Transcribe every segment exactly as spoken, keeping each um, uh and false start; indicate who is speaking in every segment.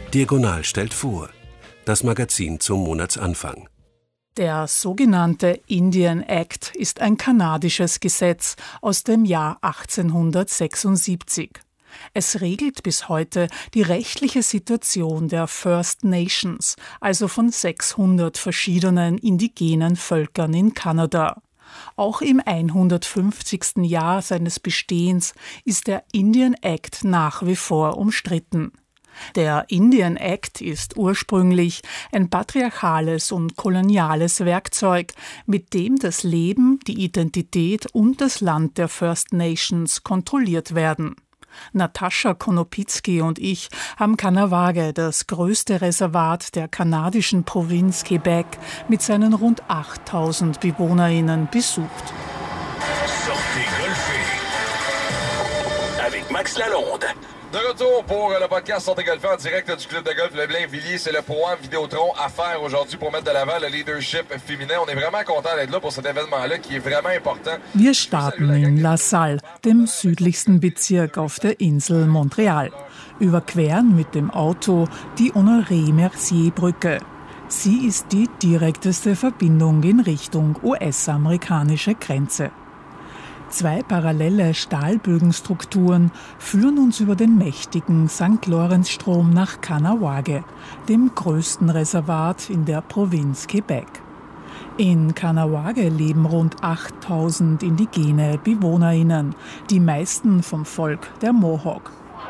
Speaker 1: Diagonal stellt vor, das Magazin zum Monatsanfang.
Speaker 2: Der sogenannte Indian Act ist ein kanadisches Gesetz aus dem Jahr achtzehnhundertsechsundsiebzig. Es regelt bis heute die rechtliche Situation der First Nations, also von sechshundert verschiedenen indigenen Völkern in Kanada. Auch im hundertfünfzigsten Jahr seines Bestehens ist der Indian Act nach wie vor umstritten. Der Indian Act ist ursprünglich ein patriarchales und koloniales Werkzeug, mit dem das Leben, die Identität und das Land der First Nations kontrolliert werden. Natascha Konopitzky und ich haben Kahnawake, das größte Reservat der kanadischen Provinz Quebec, mit seinen rund achttausend BewohnerInnen besucht.
Speaker 3: Sortez golfer avec Max Lalonde.
Speaker 4: De retour pour le podcast Sortez golfer en direct du club de golf Le Blainvilliers. C'est le Pro-Am Vidéotron à faire aujourd'hui pour mettre de l'avant le leadership féminin. On est vraiment content d'être là pour cet événement-là qui est vraiment important.
Speaker 2: Wir starten in La Salle, dem südlichsten Bezirk auf der Insel Montreal. Überqueren mit dem Auto die Honoré-Mercier-Brücke. Sie ist die direkteste Verbindung in Richtung U S-amerikanische Grenze. Zwei parallele Stahlbögenstrukturen führen uns über den mächtigen Sankt Lawrence-Strom nach Kahnawake, dem größten Reservat in der Provinz Quebec. In Kahnawake leben rund achttausend indigene BewohnerInnen, die meisten vom Volk der Mohawk.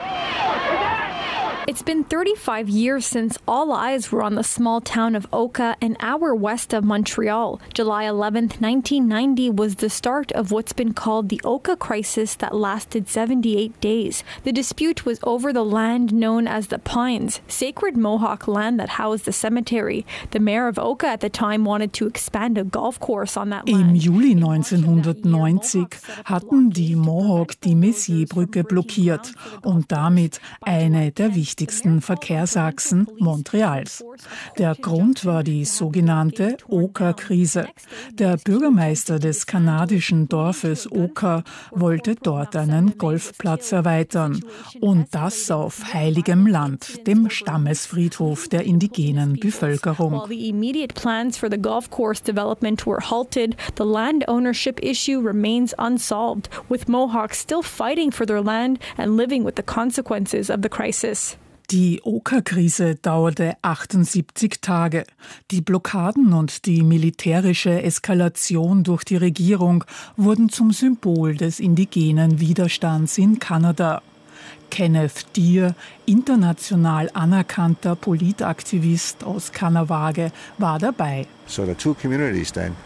Speaker 5: It's been thirty-five years since all eyes were on the small town of Oka, an hour west of Montreal. July eleventh, nineteen ninety was the start of what's been called the Oka crisis that lasted seventy-eight days. The dispute was over the land known as the Pines, sacred Mohawk land that housed the cemetery. The mayor of Oka at the time wanted to expand a golf course on that land.
Speaker 2: Im Juli neunzehnhundertneunzig hatten die Mohawk die Mercier-Brücke blockiert und damit eine der wichtigsten wichtigsten Verkehrsachsen Montreals. Der Grund war die sogenannte Oka-Krise. Der Bürgermeister des kanadischen Dorfes Oka wollte dort einen Golfplatz erweitern. Und das auf heiligem Land, dem Stammesfriedhof der indigenen Bevölkerung.
Speaker 5: While the immediate plans for the golf course development were halted, the land ownership issue remains unsolved, with Mohawks still fighting for their land and living with the consequences of the crisis.
Speaker 2: Die Oka-Krise dauerte achtundsiebzig Tage. Die Blockaden und die militärische Eskalation durch die Regierung wurden zum Symbol des indigenen Widerstands in Kanada. Kenneth Deer, international anerkannter Politaktivist aus Kahnawake, war dabei.
Speaker 6: So the two communities then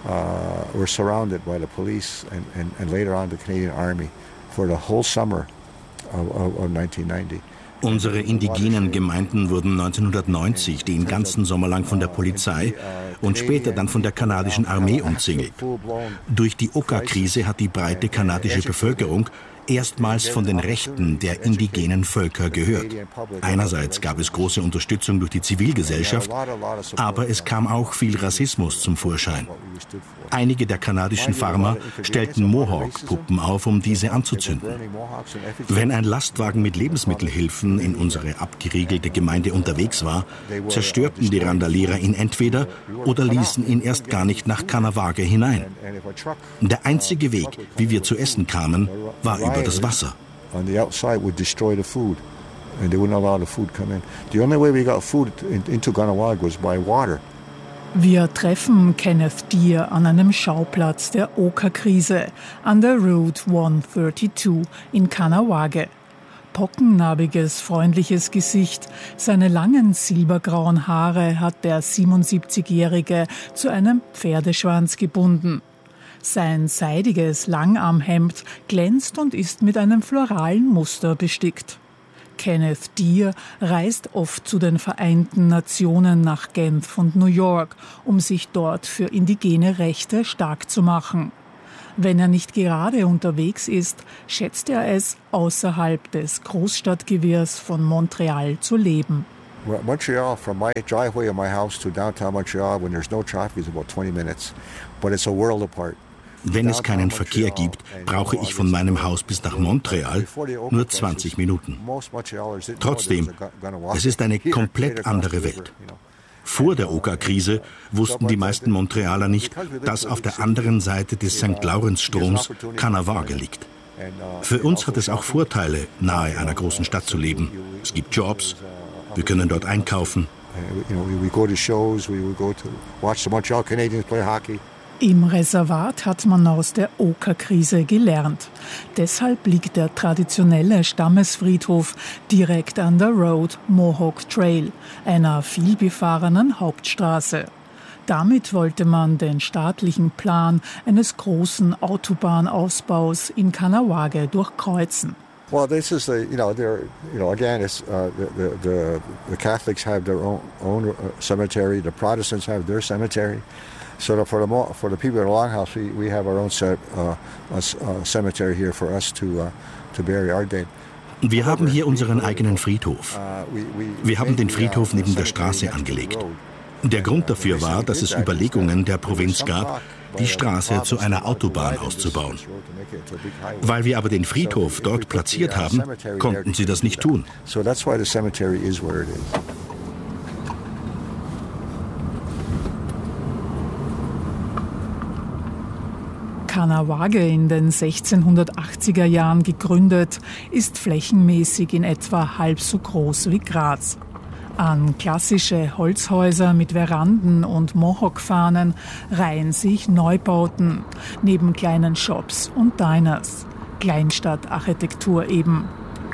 Speaker 6: uh, were surrounded by the police and, and, and later on the Canadian Army for the whole summer of, of, of nineteen ninety.
Speaker 7: Unsere indigenen Gemeinden wurden neunzehnhundertneunzig den ganzen Sommer lang von der Polizei und später dann von der kanadischen Armee umzingelt. Durch die Oka-Krise hat die breite kanadische Bevölkerung erstmals von den Rechten der indigenen Völker gehört. Einerseits gab es große Unterstützung durch die Zivilgesellschaft, aber es kam auch viel Rassismus zum Vorschein. Einige der kanadischen Farmer stellten Mohawk-Puppen auf, um diese anzuzünden. Wenn ein Lastwagen mit Lebensmittelhilfen in unsere abgeriegelte Gemeinde unterwegs war, zerstörten die Randalierer ihn entweder oder ließen ihn erst gar nicht nach Kahnawake hinein. Der einzige Weg, wie wir zu essen kamen, war über das Wasser.
Speaker 6: On the outside would destroy the food, and they wouldn't allow the food to come in. The only way we got food into Kahnawake was by water.
Speaker 2: Wir treffen Kenneth Deer an einem Schauplatz der Oka-Krise an der Route hundertzweiunddreißig in Kahnawake. Pockennarbiges, freundliches Gesicht, seine langen silbergrauen Haare hat der siebenundsiebzigjährige zu einem Pferdeschwanz gebunden. Sein seidiges Langarmhemd glänzt und ist mit einem floralen Muster bestickt. Kenneth Deer reist oft zu den Vereinten Nationen nach Genf und New York, um sich dort für indigene Rechte stark zu machen. Wenn er nicht gerade unterwegs ist, schätzt er es, außerhalb des Großstadtgewirrs von Montreal zu leben.
Speaker 6: Montreal, from my driveway of my house to downtown Montreal, when there's no traffic, is about twenty minutes. But it's a world apart.
Speaker 7: Wenn es keinen Verkehr gibt, brauche ich von meinem Haus bis nach Montreal nur zwanzig Minuten. Trotzdem, es ist eine komplett andere Welt. Vor der Oka-Krise wussten die meisten Montrealer nicht, dass auf der anderen Seite des Sankt Lawrence-Stroms Kahnawake liegt. Für uns hat es auch Vorteile, nahe einer großen Stadt zu leben. Es gibt Jobs, wir können dort einkaufen.
Speaker 2: Im Reservat hat man aus der Oka-Krise gelernt. Deshalb liegt der traditionelle Stammesfriedhof direkt an der Road Mohawk Trail, einer vielbefahrenen Hauptstraße. Damit wollte man den staatlichen Plan eines großen Autobahnausbaus in Kahnawake durchkreuzen.
Speaker 6: Well, this is the, you know, there, you know, again, it's uh, the, the the Catholics have their own own cemetery, the Protestants have their cemetery. So for the for the people in the Longhouse, we we have our own set, uh, uh, cemetery here for us to uh, to bury our dead.
Speaker 7: Wir haben hier unseren eigenen Friedhof. Wir haben den Friedhof neben der Straße angelegt. Der Grund dafür war, dass es Überlegungen der Provinz gab, die Straße zu einer Autobahn auszubauen. Weil wir aber den Friedhof dort platziert haben, konnten sie das nicht tun.
Speaker 2: Kahnawake, in den sechzehnhundertachtziger Jahren gegründet, ist flächenmäßig in etwa halb so groß wie Graz. An klassische Holzhäuser mit Veranden und Mohawk-Fahnen reihen sich Neubauten, neben kleinen Shops und Diners. Kleinstadtarchitektur eben.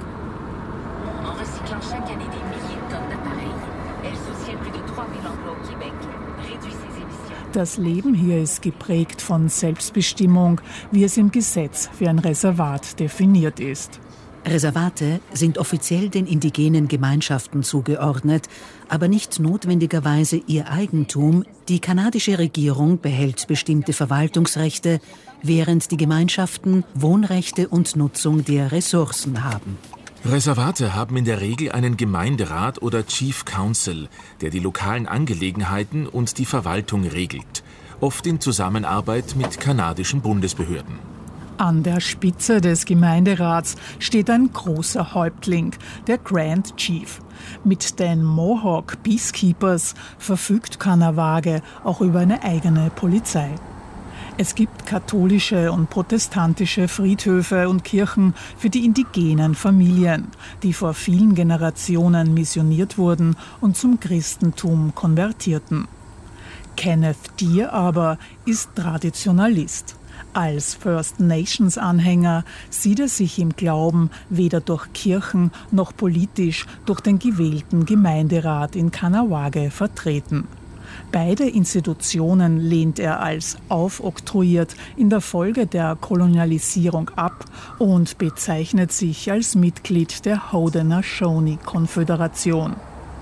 Speaker 2: Das Leben hier ist geprägt von Selbstbestimmung, wie es im Gesetz für ein Reservat definiert ist.
Speaker 8: Reservate sind offiziell den indigenen Gemeinschaften zugeordnet, aber nicht notwendigerweise ihr Eigentum. Die kanadische Regierung behält bestimmte Verwaltungsrechte, während die Gemeinschaften Wohnrechte und Nutzung der Ressourcen haben.
Speaker 9: Reservate haben in der Regel einen Gemeinderat oder Chief Council, der die lokalen Angelegenheiten und die Verwaltung regelt, oft in Zusammenarbeit mit kanadischen Bundesbehörden.
Speaker 2: An der Spitze des Gemeinderats steht ein großer Häuptling, der Grand Chief. Mit den Mohawk Peacekeepers verfügt Kahnawake auch über eine eigene Polizei. Es gibt katholische und protestantische Friedhöfe und Kirchen für die indigenen Familien, die vor vielen Generationen missioniert wurden und zum Christentum konvertierten. Kenneth Deer aber ist Traditionalist. Als First Nations-Anhänger sieht er sich im Glauben weder durch Kirchen noch politisch durch den gewählten Gemeinderat in Kahnawake vertreten. Beide Institutionen lehnt er als aufoktroyiert in der Folge der Kolonialisierung ab und bezeichnet sich als Mitglied der Haudenosaunee-Konföderation.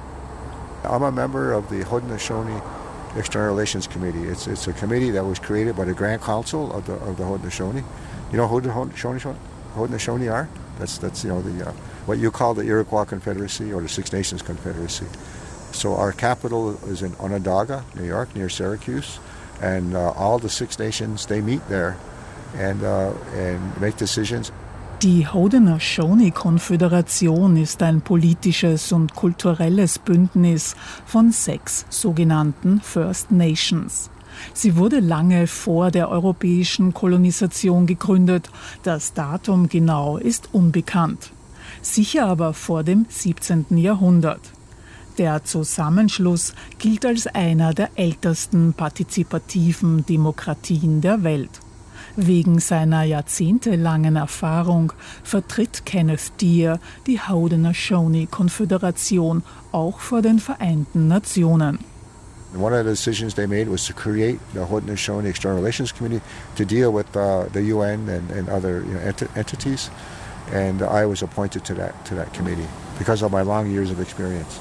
Speaker 6: I'm a member of the Haudenosaunee External Relations Committee. It's it's a committee that was created by the Grand Council of the of the Haudenosaunee. You know who the Haudenosaunee Haudenosaunee are? That's that's you know the uh, what you call the Iroquois Confederacy or the Six Nations Confederacy. So our capital is in Onondaga, New York, near Syracuse, and uh, all the Six Nations they meet there and uh, and make decisions.
Speaker 2: Die Haudenosaunee-Konföderation ist ein politisches und kulturelles Bündnis von sechs sogenannten First Nations. Sie wurde lange vor der europäischen Kolonisation gegründet. Das Datum genau ist unbekannt. Sicher aber vor dem siebzehnten Jahrhundert. Der Zusammenschluss gilt als einer der ältesten partizipativen Demokratien der Welt. Wegen seiner jahrzehntelangen Erfahrung vertritt Kenneth Deer die Haudenosaunee-Konföderation auch vor den Vereinten Nationen.
Speaker 6: One of the decisions they made was to create the Haudenosaunee External Relations Committee to deal with uh, the U N and, and other you know, ent- entities, and I was appointed to that to that committee because of my long years of experience.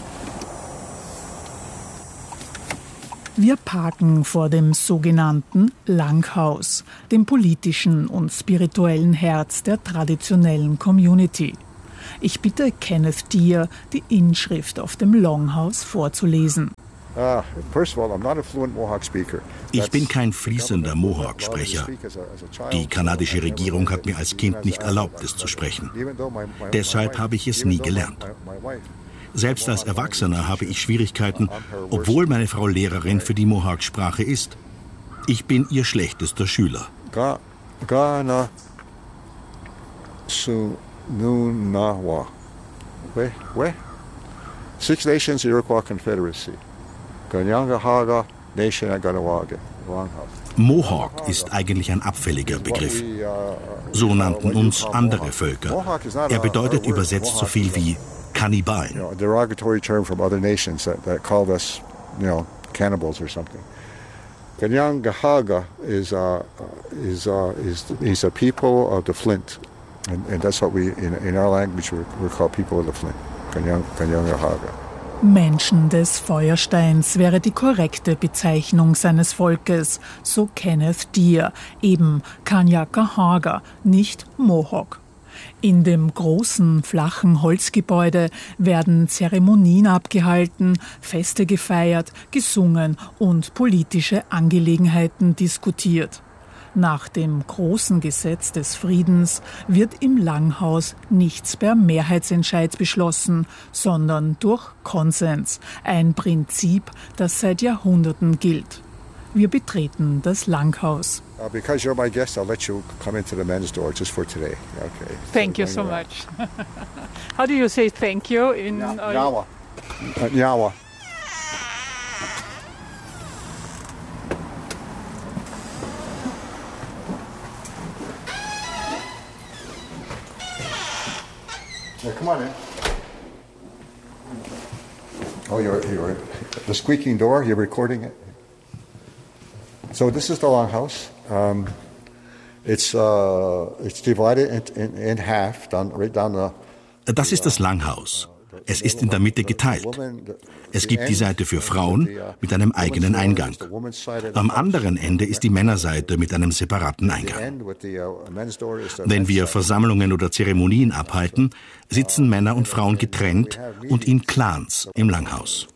Speaker 2: Wir parken vor dem sogenannten Langhaus, dem politischen und spirituellen Herz der traditionellen Community. Ich bitte Kenneth Deer, die Inschrift auf dem Longhouse vorzulesen.
Speaker 7: Ich bin kein fließender Mohawk-Sprecher. Die kanadische Regierung hat mir als Kind nicht erlaubt, es zu sprechen. Deshalb habe ich es nie gelernt. Selbst als Erwachsener habe ich Schwierigkeiten, obwohl meine Frau Lehrerin für die Mohawk-Sprache ist. Ich bin ihr schlechtester Schüler.
Speaker 6: Gana Sununawa. Where? Where? Six Nations Iroquois Confederacy. Ganyangahaga Nation at Ganawage.
Speaker 7: Mohawk ist eigentlich ein abfälliger Begriff. So nannten uns andere Völker. Er bedeutet übersetzt so viel wie Kannibalen.
Speaker 6: A derogatory term from other nations that, that called us, you know, cannibals or something. Ganyangahaga is uh, is uh, is is a people of the Flint, and, and that's what we in, in our language we're, we're called people of the Flint. Ganyangahaga.
Speaker 2: Menschen des Feuersteins wäre die korrekte Bezeichnung seines Volkes, so Kenneth Deer, eben Kanyangahaga, nicht Mohawk. In dem großen, flachen Holzgebäude werden Zeremonien abgehalten, Feste gefeiert, gesungen und politische Angelegenheiten diskutiert. Nach dem großen Gesetz des Friedens wird im Langhaus nichts per Mehrheitsentscheid beschlossen, sondern durch Konsens, ein Prinzip, das seit Jahrhunderten gilt. Wir betreten das Langhaus.
Speaker 6: Uh, because you're my guest, I'll let you come into the men's door just for today. Okay.
Speaker 2: Thank you so much. How do you say thank you in
Speaker 6: uh, Nyawa? Uh, Nyawa. Yeah, come on in. Oh, you're, you're the squeaking door. You're recording it. So this is the longhouse. Um, it's uh, it's divided in, in, in half, down, right down the.
Speaker 7: Das ist das Langhaus. Es ist in der Mitte geteilt. Es gibt die Seite für Frauen mit einem eigenen Eingang. Am anderen Ende ist die Männerseite mit einem separaten Eingang. Wenn wir Versammlungen oder Zeremonien abhalten, sitzen Männer und Frauen getrennt und in Clans im Langhaus.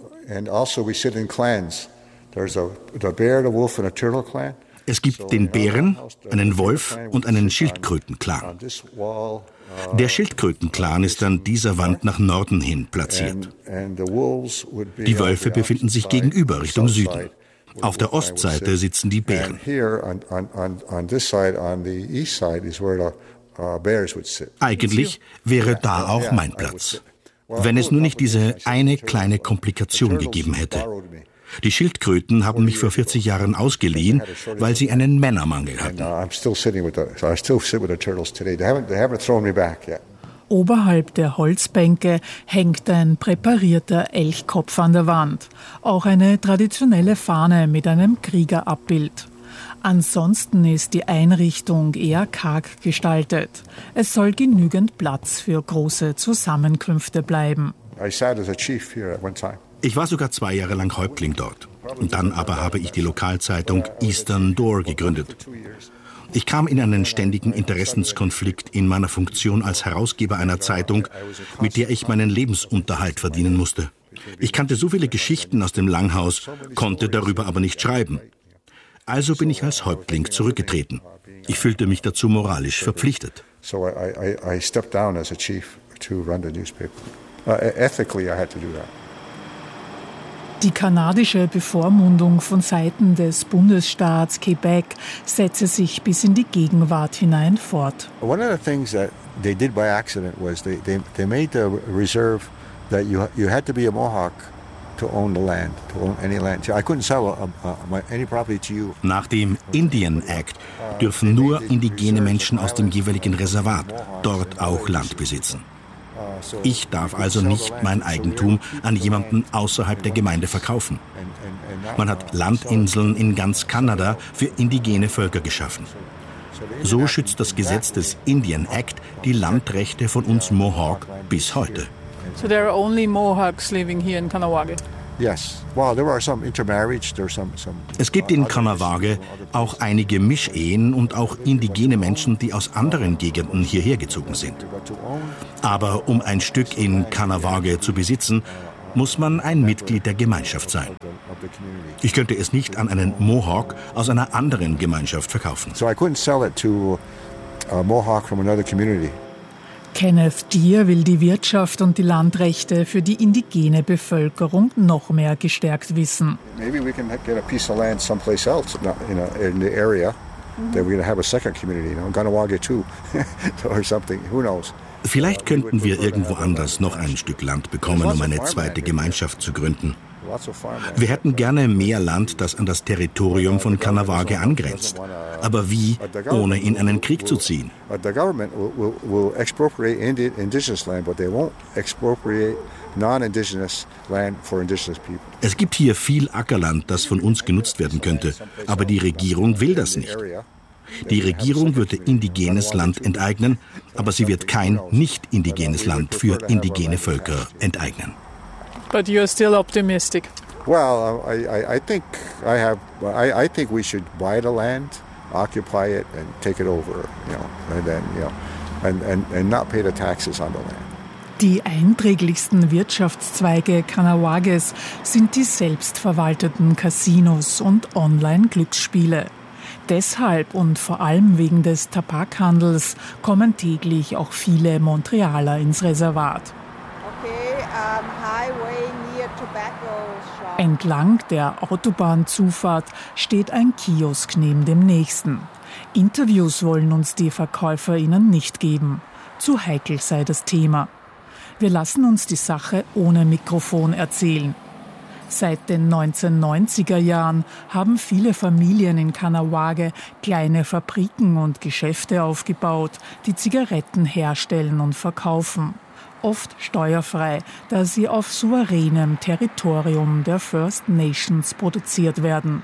Speaker 7: Es gibt den Bären, einen Wolf und einen Schildkrötenclan. Der Schildkrötenclan ist an dieser Wand nach Norden hin platziert. Die Wölfe befinden sich gegenüber, Richtung Süden. Auf der Ostseite sitzen die Bären. Eigentlich wäre da auch mein Platz, wenn es nur nicht diese eine kleine Komplikation gegeben hätte. Die Schildkröten haben mich vor vierzig Jahren ausgeliehen, weil sie einen Männermangel hatten.
Speaker 2: Oberhalb der Holzbänke hängt ein präparierter Elchkopf an der Wand. Auch eine traditionelle Fahne mit einem Kriegerabbild. Ansonsten ist die Einrichtung eher karg gestaltet. Es soll genügend Platz für große Zusammenkünfte bleiben.
Speaker 7: Ich war sogar zwei Jahre lang Häuptling dort. Und dann aber habe ich die Lokalzeitung Eastern Door gegründet. Ich kam in einen ständigen Interessenskonflikt in meiner Funktion als Herausgeber einer Zeitung, mit der ich meinen Lebensunterhalt verdienen musste. Ich kannte so viele Geschichten aus dem Langhaus, konnte darüber aber nicht schreiben. Also bin ich als Häuptling zurückgetreten. Ich fühlte mich dazu moralisch verpflichtet.
Speaker 6: So I, I, I stepped down as a chief to run the newspaper. Uh, ethically, I had to do that.
Speaker 2: Die kanadische Bevormundung von Seiten des Bundesstaats Quebec setze sich bis in die Gegenwart hinein fort.
Speaker 6: One of the things that they did by accident was they, they, they made the reserve that you, you had to be a Mohawk to own the land, to own any land. I couldn't sell a, a, any property to you.
Speaker 7: Nach dem Indian Act dürfen nur indigene Menschen aus dem jeweiligen Reservat dort auch Land besitzen. Ich darf also nicht mein Eigentum an jemanden außerhalb der Gemeinde verkaufen. Man hat Landinseln in ganz Kanada für indigene Völker geschaffen. So schützt das Gesetz des Indian Act die Landrechte von uns Mohawk bis heute.
Speaker 2: So there are only Mohawks living here in Kahnawake?
Speaker 6: Yes. Well, there are some intermarriage, there are some, some
Speaker 7: Es gibt in Kahnawake auch einige Mischehen und auch indigene Menschen, die aus anderen Gegenden hierher gezogen sind. Aber um ein Stück in Kahnawake zu besitzen, muss man ein Mitglied der Gemeinschaft sein. Ich könnte es nicht an einen Mohawk aus einer anderen Gemeinschaft verkaufen.
Speaker 6: So I couldn't sell it to a Mohawk from another community.
Speaker 2: Kenneth Deere will die Wirtschaft und die Landrechte für die indigene Bevölkerung noch mehr gestärkt wissen.
Speaker 6: Maybe we can get a piece of land someplace else in, a, in the area that we're going to have a second community, you know, Kahnawake too, or something. Who knows?
Speaker 7: Vielleicht könnten wir irgendwo anders noch ein Stück Land bekommen, um eine zweite Gemeinschaft zu gründen. Wir hätten gerne mehr Land, das an das Territorium von Kahnawake angrenzt. Aber wie, ohne in einen Krieg zu ziehen? Es gibt hier viel Ackerland, das von uns genutzt werden könnte, aber die Regierung will das nicht. Die Regierung würde indigenes Land enteignen, aber sie wird kein nicht indigenes Land für indigene Völker enteignen.
Speaker 2: But you're still optimistic.
Speaker 6: Well, I, I, I think I have. I, I think we should buy the land, occupy it, and take it over. You know, and then you know, and, and, and not pay the taxes on the land.
Speaker 2: Die einträglichsten Wirtschaftszweige Kahnawakes sind die selbstverwalteten Casinos und Online-Glücksspiele. Deshalb und vor allem wegen des Tabakhandels kommen täglich auch viele Montrealer ins Reservat. Entlang der Autobahnzufahrt steht ein Kiosk neben dem nächsten. Interviews wollen uns die VerkäuferInnen nicht geben. Zu heikel sei das Thema. Wir lassen uns die Sache ohne Mikrofon erzählen. Seit den neunzehnhundertneunziger Jahren haben viele Familien in Kahnawake kleine Fabriken und Geschäfte aufgebaut, die Zigaretten herstellen und verkaufen. Oft steuerfrei, da sie auf souveränem Territorium der First Nations produziert werden.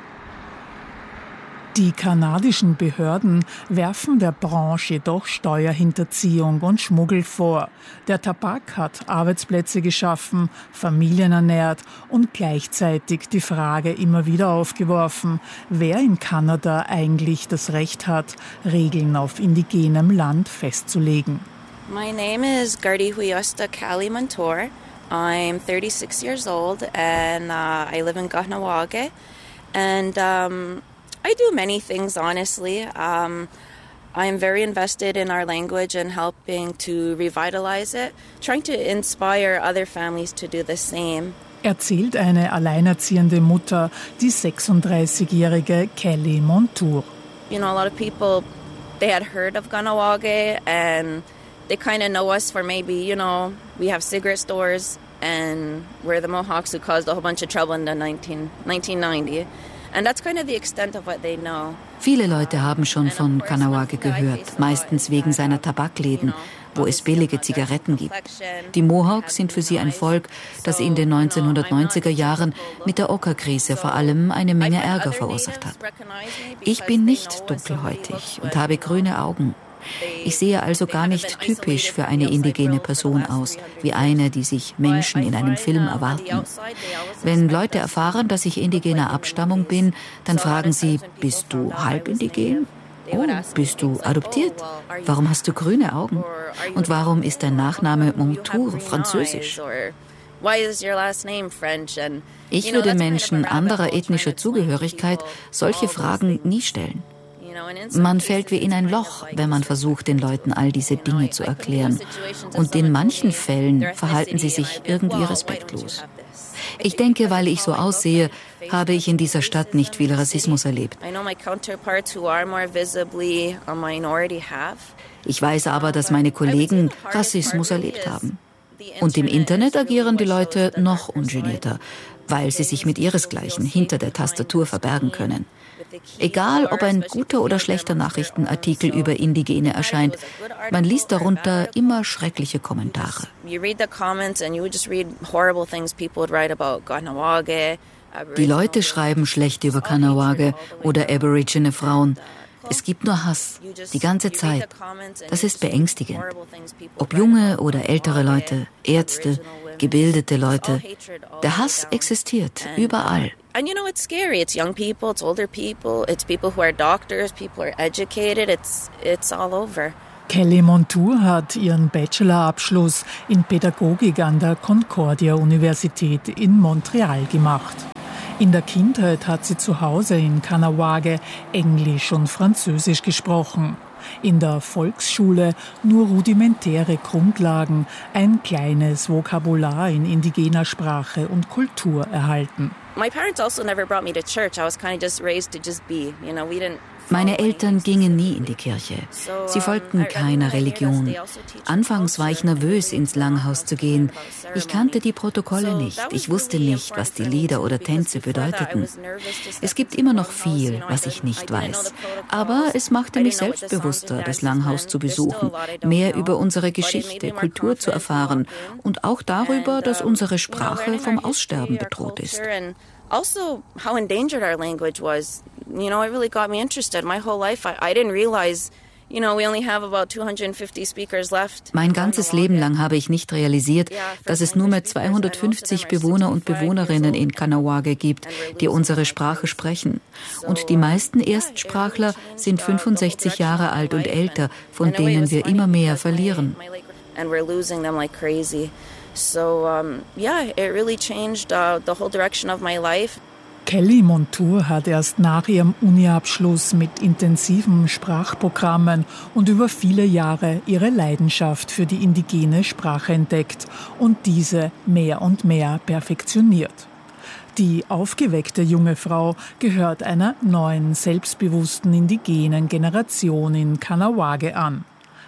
Speaker 2: Die kanadischen Behörden werfen der Branche jedoch Steuerhinterziehung und Schmuggel vor. Der Tabak hat Arbeitsplätze geschaffen, Familien ernährt und gleichzeitig die Frage immer wieder aufgeworfen, wer in Kanada eigentlich das Recht hat, Regeln auf indigenem Land festzulegen.
Speaker 10: My name is Gardi Huyosta Kali Mantor. I'm thirty-six years old and uh, I live in Kahnawake. And um, I do many things, honestly. Um, I'm very invested in our language and helping to revitalize it, trying to inspire other families to do the same.
Speaker 2: Erzählt eine alleinerziehende Mutter, die sechsunddreißigjährige Kelly Montour.
Speaker 10: You know, a lot of people, they had heard of Kahnawake and they kind of know us for maybe, you know, we have cigarette stores and we're the Mohawks who caused a whole bunch of trouble in the nineteen ninety. And that's kind of the extent of what they know.
Speaker 8: Viele Leute haben schon von Kahnawake gehört, meistens wegen seiner Tabakläden, wo es billige Zigaretten gibt. Die Mohawks sind für sie ein Volk, das in den neunzehnhundertneunziger Jahren mit der Oka-Krise vor allem eine Menge Ärger verursacht hat. Ich bin nicht dunkelhäutig und habe grüne Augen. Ich sehe also gar nicht typisch für eine indigene Person aus, wie eine, die sich Menschen in einem Film erwarten. Wenn Leute erfahren, dass ich indigener Abstammung bin, dann fragen sie, bist du halb indigen? Oh, bist du adoptiert? Warum hast du grüne Augen? Und warum ist dein Nachname Montour französisch? Ich würde Menschen anderer ethnischer Zugehörigkeit solche Fragen nie stellen. Man fällt wie in ein Loch, wenn man versucht, den Leuten all diese Dinge zu erklären. Und in manchen Fällen verhalten sie sich irgendwie respektlos. Ich denke, weil ich so aussehe, habe ich in dieser Stadt nicht viel Rassismus erlebt. Ich weiß aber, dass meine Kollegen Rassismus erlebt haben. Und im Internet agieren die Leute noch ungenierter, weil sie sich mit ihresgleichen hinter der Tastatur verbergen können. Egal, ob ein guter oder schlechter Nachrichtenartikel über Indigene erscheint, man liest darunter immer schreckliche Kommentare. Die Leute schreiben schlecht über Kahnawake oder Aborigine Frauen. Es gibt nur Hass, die ganze Zeit. Das ist beängstigend. Ob junge oder ältere Leute, Ärzte, gebildete Leute. Der Hass existiert überall.
Speaker 10: And you know, it's scary. It's young people, it's older people, it's people who are doctors, people who are educated, it's, it's all over.
Speaker 2: Kelly Montour hat ihren Bachelorabschluss in Pädagogik an der Concordia-Universität in Montreal gemacht. In der Kindheit hat sie zu Hause in Kahnawake Englisch und Französisch gesprochen. In der Volksschule nur rudimentäre Grundlagen, ein kleines Vokabular in indigener Sprache und Kultur erhalten.
Speaker 10: My parents also never brought me to church. I was kind of just raised to just be, you know, we didn't.
Speaker 11: Meine Eltern gingen nie in die Kirche. Sie folgten keiner Religion. Anfangs war ich nervös, ins Langhaus zu gehen. Ich kannte die Protokolle nicht. Ich wusste nicht, was die Lieder oder Tänze bedeuteten. Es gibt immer noch viel, was ich nicht weiß. Aber es machte mich selbstbewusster, das Langhaus zu besuchen, mehr über unsere Geschichte, Kultur zu erfahren und auch darüber, dass unsere Sprache vom Aussterben bedroht ist.
Speaker 10: Also, how endangered our language was. You know, it really got me interested. My whole life, I, I didn't realize, you know, we only have about two hundred fifty speakers left.
Speaker 11: Mein ganzes Leben lang habe ich nicht realisiert, dass es nur mehr zweihundertfünfzig Bewohner und Bewohnerinnen in Kahnawake gibt, die unsere Sprache sprechen. Und die meisten Erstsprachler sind fünfundsechzig Jahre alt und älter, von denen wir immer mehr verlieren.
Speaker 10: And we're losing them like crazy. So, um, yeah, it really changed uh, the whole direction of my life.
Speaker 2: Kelly Montour hat erst nach ihrem Uni-Abschluss mit intensiven Sprachprogrammen und über viele Jahre ihre Leidenschaft für die indigene Sprache entdeckt und diese mehr und mehr perfektioniert. Die aufgeweckte junge Frau gehört einer neuen, selbstbewussten indigenen Generation in Kahnawake an.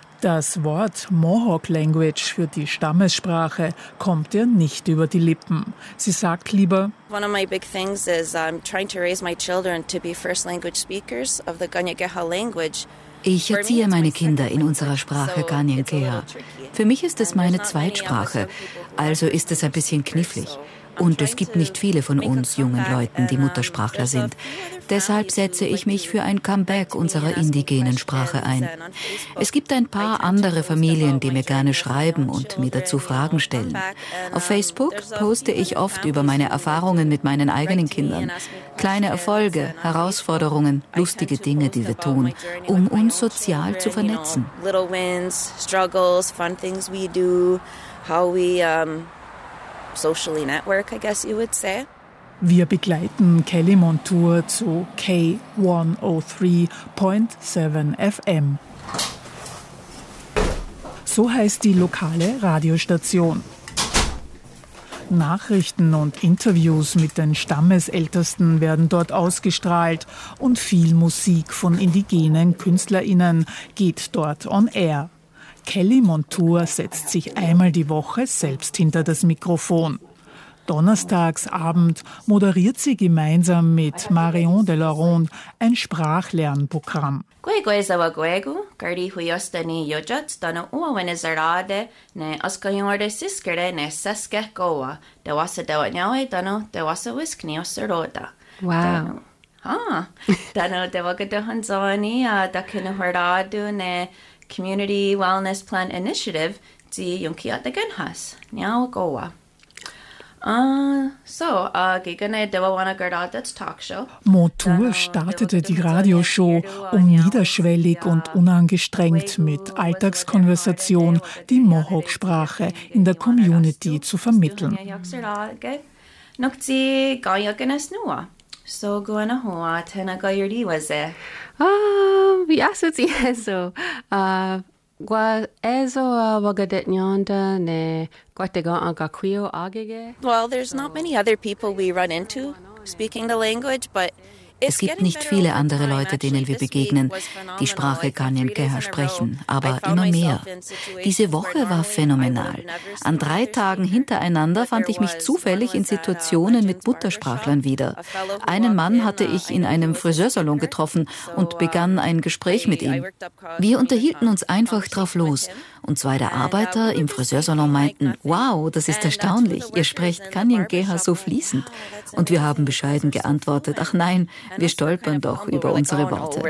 Speaker 2: Das Wort Mohawk Language für die Stammessprache kommt ihr nicht über die Lippen. Sie sagt lieber:
Speaker 10: One of my big things is I'm trying to raise my children to be first language speakers of the Kanien'kehá:ka language.
Speaker 11: Ich erziehe meine Kinder in unserer Sprache Kanien'kehá:ka. Für mich ist es meine Zweitsprache, also ist es ein bisschen knifflig. Und es gibt nicht viele von uns jungen Leuten, die Muttersprachler sind. Deshalb setze ich mich für ein Comeback unserer indigenen Sprache ein. Es gibt ein paar andere Familien, die mir gerne schreiben und mir dazu Fragen stellen. Auf Facebook poste ich oft über meine Erfahrungen mit meinen eigenen Kindern. Kleine Erfolge, Herausforderungen, lustige Dinge, die wir tun, um uns sozial zu vernetzen.
Speaker 10: Little wins, struggles, fun things we do, how we um socially network, I guess you would say.
Speaker 2: Wir begleiten Kelly Montour zu K hundertdrei Komma sieben F M. So heißt die lokale Radiostation. Nachrichten und Interviews mit den Stammesältesten werden dort ausgestrahlt und viel Musik von indigenen KünstlerInnen geht dort on air. Kelly Montour setzt sich einmal die Woche selbst hinter das Mikrofon. Donnerstags Abend moderiert sie gemeinsam mit Marion de la Ronde ein Sprachlernprogramm.
Speaker 12: Wow.
Speaker 10: Ah, Community Wellness Plan Initiative die Junkiat-Genhas, Niawagoa. Uh, so, uh,
Speaker 2: Montour startete die Radioshow, um niederschwellig und unangestrengt mit Alltagskonversation die Mohawk-Sprache in der Community zu vermitteln.
Speaker 10: So gonna hoa tena gayuri was it?
Speaker 12: Ah, biasa si eso. Ah, gua eso wagadet nyanda ne kwatega agakwio agege.
Speaker 10: Well, there's not many other people we run into speaking the language, but
Speaker 11: es gibt nicht viele andere Leute, denen wir begegnen, die Sprache Kanien'kehá:ka sprechen, aber immer mehr. Diese Woche war phänomenal. An drei Tagen hintereinander fand ich mich zufällig in Situationen mit Muttersprachlern wieder. Einen Mann hatte ich in einem Friseursalon getroffen und begann ein Gespräch mit ihm. Wir unterhielten uns einfach drauf los. Und zwei der Arbeiter im Friseursalon meinten: Wow, das ist erstaunlich, ihr sprecht Kanien'kehá:ka so fließend. Und wir haben bescheiden geantwortet: Ach nein, wir stolpern doch über unsere Worte.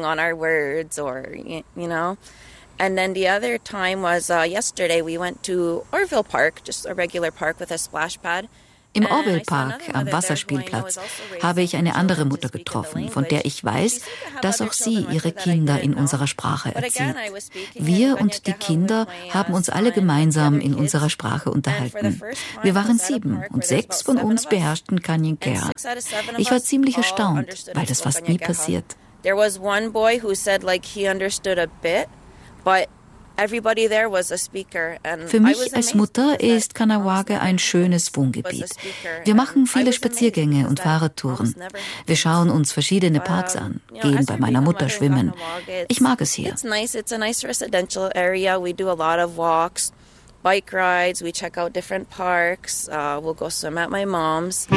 Speaker 10: And then the other time was uh, yesterday we went to Orville Park, just a regular park with a splash pad.
Speaker 11: Im Orville Park am Wasserspielplatz habe ich eine andere Mutter getroffen, von der ich weiß, dass auch sie ihre Kinder in unserer Sprache erzieht. Wir und die Kinder haben uns alle gemeinsam in unserer Sprache unterhalten. Wir waren sieben und sechs von uns beherrschten Kanyen'kéha. Ich war ziemlich erstaunt, weil das fast nie passiert.
Speaker 10: There was one boy who said like he understood a bit, but everybody there was a speaker. And
Speaker 11: Für mich als Mutter ist Kahnawake ein schönes Wohngebiet. Wir machen viele Spaziergänge und Fahrradtouren. Wir schauen uns verschiedene Parks an, gehen bei meiner Mutter schwimmen. Ich mag es hier.
Speaker 10: It's nice. It's a nice residential area. We do a lot of walks, bike rides. We check out different parks. Uh, we'll go swim at my mom's.